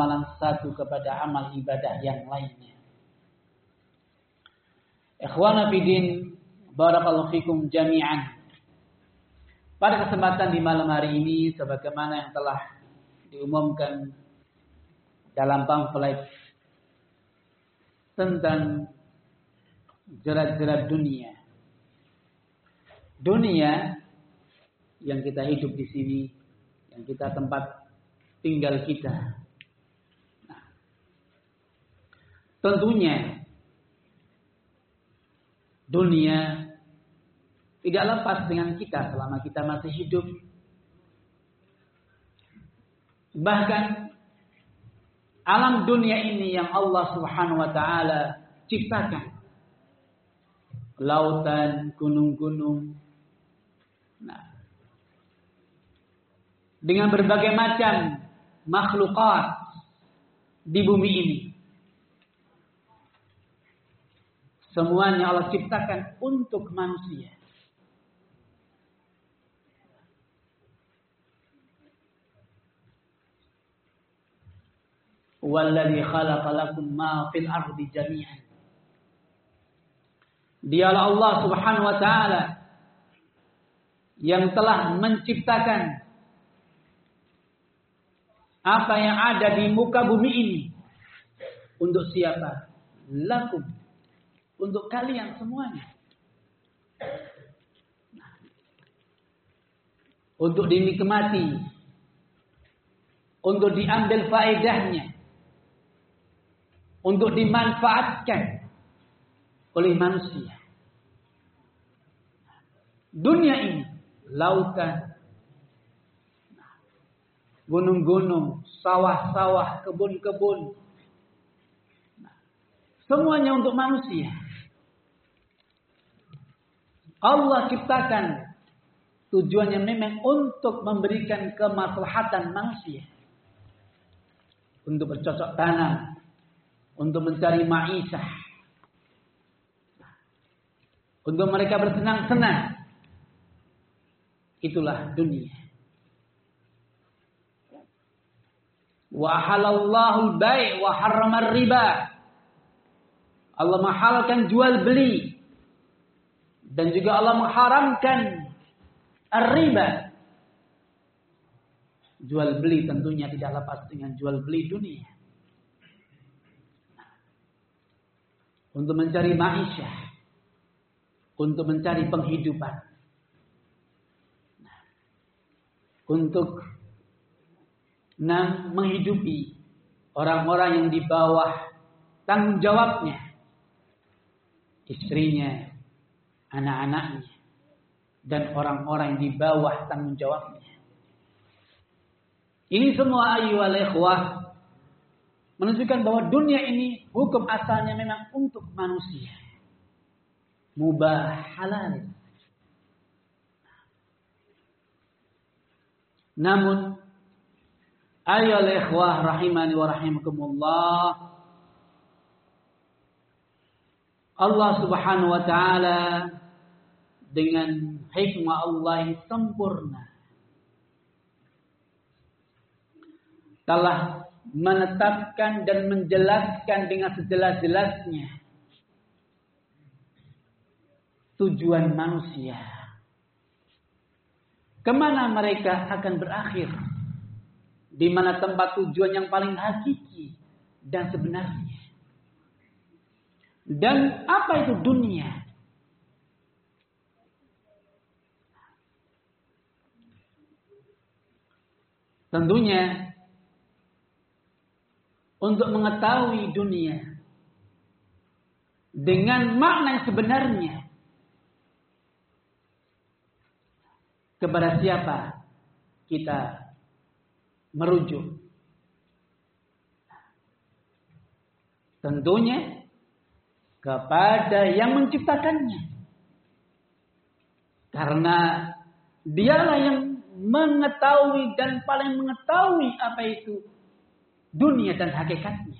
amalan satu kepada amal ibadah yang lainnya. Ikhwana fillah, barakallahu fikum jami'an. Pada kesempatan di malam hari ini, sebagaimana yang telah diumumkan dalam pamflet tentang jerat-jerat dunia. Dunia yang kita hidup di sini, yang kita tempat tinggal kita. Nah, tentunya dunia tidak lepas dengan kita selama kita masih hidup. Bahkan alam dunia ini yang Allah Subhanahu wa taala ciptakan, lautan, gunung-gunung, nah, dengan berbagai macam makhlukat di bumi ini. Semuanya Allah ciptakan untuk manusia. Walladzi khalaqa lakum ma fil ardi jami'an. Dialah Allah Subhanahu wa taala yang telah menciptakan apa yang ada di muka bumi ini. Untuk siapa? Lakum. Untuk kalian semuanya. Untuk dinikmati. Untuk diambil faedahnya. Untuk dimanfaatkan oleh manusia. Dunia ini, lautan, gunung-gunung, sawah-sawah, kebun-kebun, semuanya untuk manusia. Allah ciptakan tujuannya memang untuk memberikan kemaslahatan manusia. Untuk bercocok tanam, untuk mencari ma'isyah, untuk mereka bersenang-senang. Itulah dunia. Wa halallahu al-bai' wa harrama riba. Allah menghalalkan jual beli dan juga Allah mengharamkan ar-riba. Jual beli tentunya tidak lepas dengan jual beli dunia. Untuk mencari ma'isyah, untuk mencari penghidupan, untuk menghidupi orang-orang yang di bawah tanggung jawabnya, istrinya, anak-anaknya, dan orang-orang yang di bawah tanggung jawabnya. Ini semua ayyuhal ikhwah menunjukkan bahwa dunia ini hukum asalnya memang untuk manusia. Mubah, halal. Namun ayyuhal ikhwah rahimani wa rahimakumullah, Allah Subhanahu wa taala dengan hikmah Allah yang sempurna telah menetapkan dan menjelaskan dengan sejelas-jelasnya tujuan manusia. Kemana mereka akan berakhir? Di mana tempat tujuan yang paling hakiki dan sebenarnya? Dan apa itu dunia? Tentunya untuk mengetahui dunia dengan makna yang sebenarnya, kepada siapa kita merujuk? Tentunya kepada yang menciptakannya. Karena dialah yang mengetahui dan paling mengetahui apa itu dunia dan hakikatnya.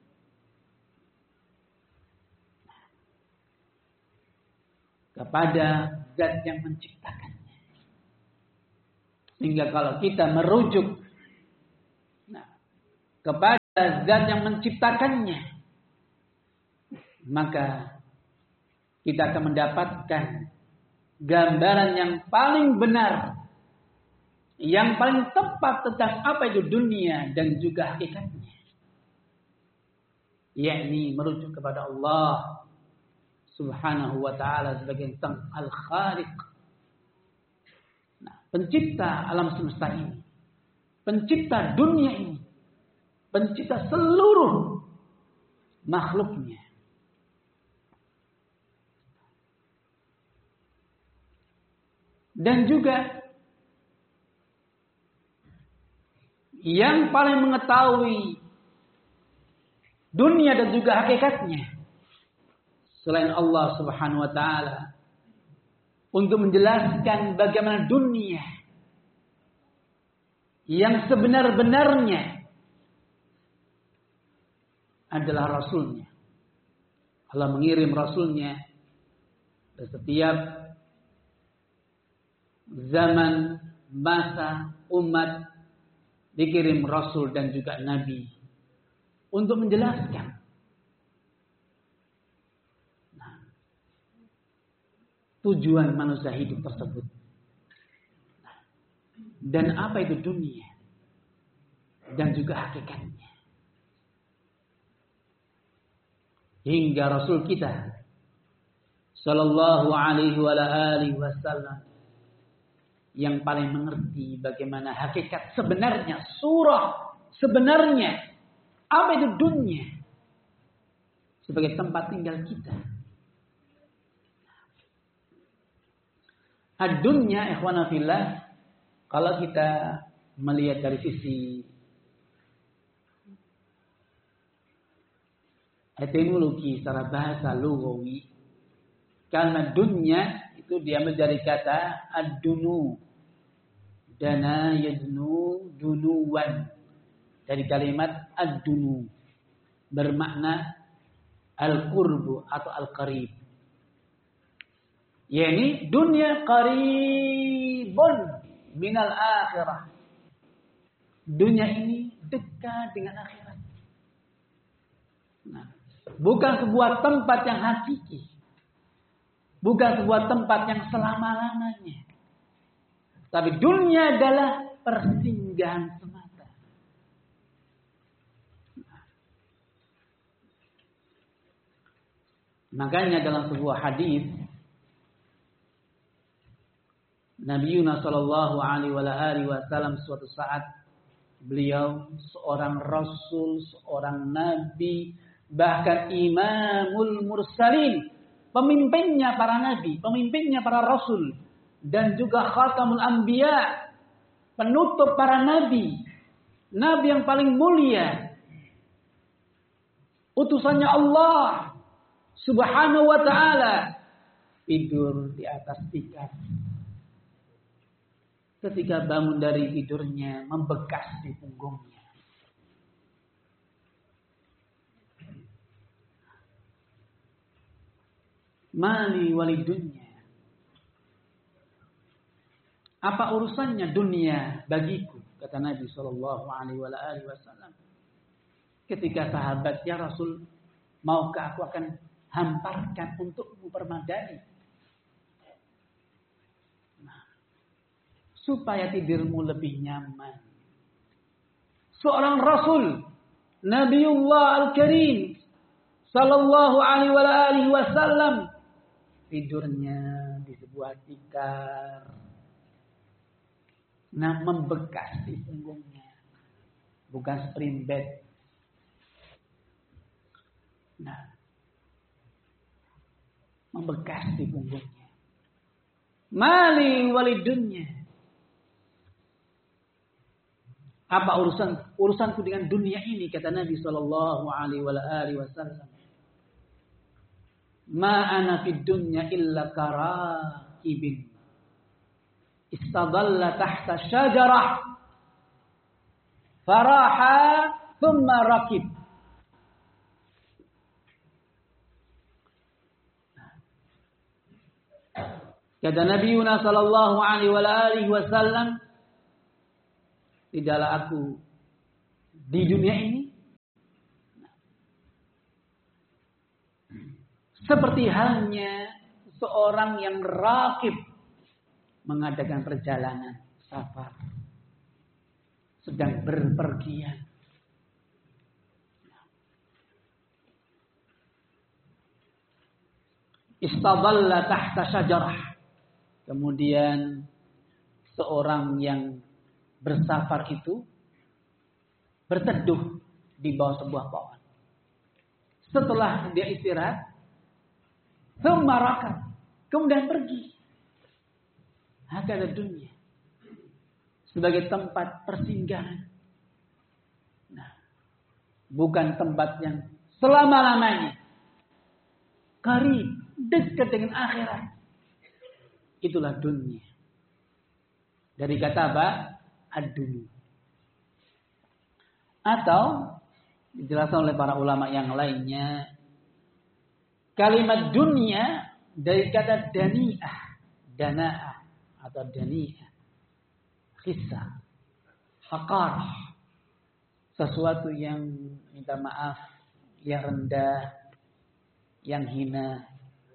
Kepada zat yang menciptakannya. Sehingga kalau kita merujuk kepada zat yang menciptakannya, maka kita akan mendapatkan gambaran yang paling benar, yang paling tepat tentang apa itu dunia dan juga hakikatnya, yakni merujuk kepada Allah Subhanahu wa ta'ala sebagai Sang Al-Khaliq, pencipta alam semesta ini, pencipta dunia ini, pencipta seluruh makhluknya. Dan juga yang paling mengetahui dunia dan juga hakikatnya selain Allah Subhanahu wa ta'ala, untuk menjelaskan bagaimana dunia yang sebenar-benarnya adalah Rasulnya. Allah mengirim Rasulnya ke setiap zaman, masa, umat, dikirim Rasul dan juga Nabi untuk menjelaskan tujuan manusia hidup tersebut. Dan apa itu dunia. Dan juga hakikatnya. Hingga Rasul kita Sallallahu alaihi wasallam yang paling mengerti bagaimana hakikat sebenarnya, surah sebenarnya, apa itu dunia sebagai tempat tinggal kita. Ad-dunya ikhwana fillah, kalau kita melihat dari sisi etimologi secara bahasa lughawi, kalimat dunya itu diambil dari kata ad-dunu, dana yadnu dunuwan, dari kalimat ad-dunu, bermakna al-qurbu atau al-qarib. Yani dunia qaribun minal akhirah. Dunia ini dekat dengan akhirat. Nah, bukan sebuah tempat yang hakiki. Bukan sebuah tempat yang selama-lamanya. Tapi dunia adalah persinggahan semata. Makanya dalam sebuah hadis Nabi Yunus sallallahu alaihi wasallam suatu saat beliau seorang rasul, seorang nabi, bahkan imamul mursalin, pemimpinnya para nabi, pemimpinnya para rasul, dan juga khatamul anbiya, penutup para nabi, nabi yang paling mulia, utusannya Allah Subhanahu wa ta'ala, tidur di atas tikar. Ketika bangun dari tidurnya, membekas di punggungnya. Mali wali dunya. Apa urusannya dunia bagiku? Kata Nabi Shallallahu Alaihi Wasallam. Ketika sahabat, ya Rasul, maukah aku akan hamparkan untukmu permadani? Supaya tidurmu lebih nyaman. Seorang Rasul, Nabiullah Al-Karim, Sallallahu Alaihi Wasallam, tidurnya di sebuah tikar. Nah, membekas di punggungnya. Bukan spring bed. Nah, membekas di punggungnya. Mali walidunya. Apa urusanku dengan dunia ini, kata Nabi sallallahu alaihi wasallam. Ma ana fid dunya illa karakibin istadalla tahta syajarah faraha thumma rakib. Kata Nabi Yunus sallallahu alaihi wasallam, tidaklah aku di dunia ini Seperti halnya seorang yang rakib mengadakan perjalanan safar, sedang berpergian. Istadalla tahta syajarah. Kemudian seorang yang bersafar itu berteduh di bawah sebuah pohon. Setelah dia istirahat, semarakan, kemudian pergi. Hakada dunia sebagai tempat persinggahan. Nah, bukan tempat yang selama-lamanya. Qarib, dekat dengan akhirat. Itulah dunia. Dari kata apa? Ad-dunya. Atau dijelaskan oleh para ulama yang lainnya, kalimat dunia dari kata dani'ah, dana'ah atau dani'ah, kisah, haqarah, sesuatu yang minta maaf, yang rendah, yang hina.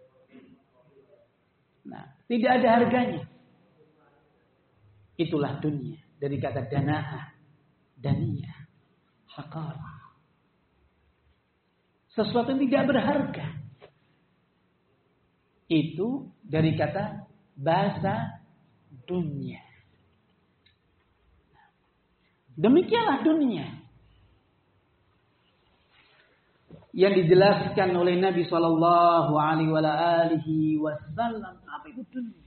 Nah, tidak ada harganya. Itulah dunia dari kata dana'ah, daniyah, haqarah. Sesuatu yang tidak berharga. Itu dari kata bahasa dunia. Demikianlah dunia yang dijelaskan oleh Nabi Shallallahu Alaihi Wasallam. Apa itu dunia?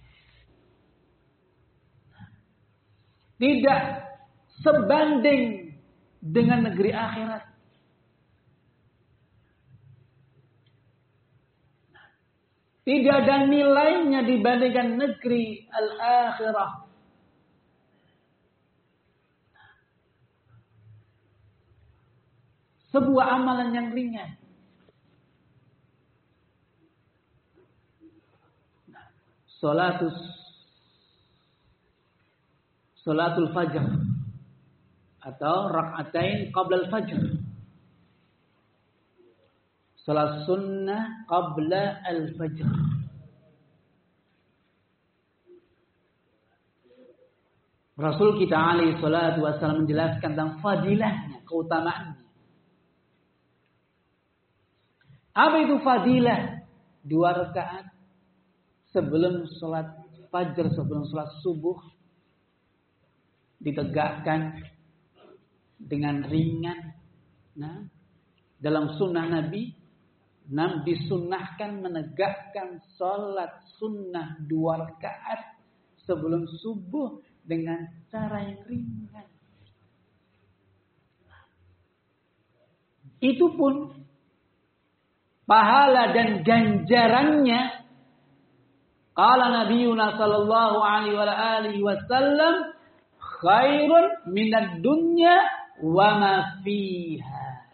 Tidak sebanding dengan negeri akhirat. Tidak ada nilainya dibandingkan negeri al-akhirah. Sebuah amalan yang ringan. Salatul fajr atau rak'atain qabla al-fajr. Salat sunnah qabla al-fajr. Rasul kita alaihi salatu wasallam menjelaskan tentang fadilahnya, keutamaannya. Apa itu fadilah? 2 rakaat sebelum salat fajar, sebelum salat subuh, ditegakkan dengan ringan. Nah, dalam sunnah Nabi disunnahkan menegakkan salat sunnah 2 rakaat sebelum subuh dengan cara yang ringan. Itu pun pahala dan ganjarannya, qala nabiyuna sallallahu alaihi wasallam, khairun minad dunya wa ma fiha.